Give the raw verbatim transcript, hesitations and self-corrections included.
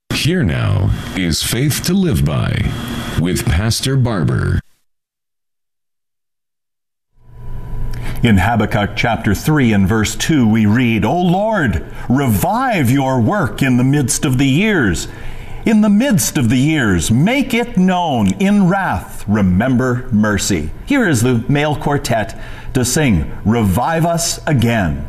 Here now is Faith to Live By with Pastor Barber. In Habakkuk chapter three and verse two we read, O Lord, revive your work in the midst of the years. In the midst of the years, make it known. In wrath, remember mercy. Here is the male quartet to sing, Revive Us Again.